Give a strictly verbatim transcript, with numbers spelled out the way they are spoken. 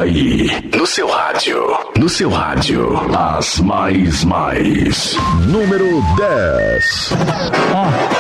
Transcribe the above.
aí, no seu rádio, no seu rádio, as mais mais. Número dez. Ó,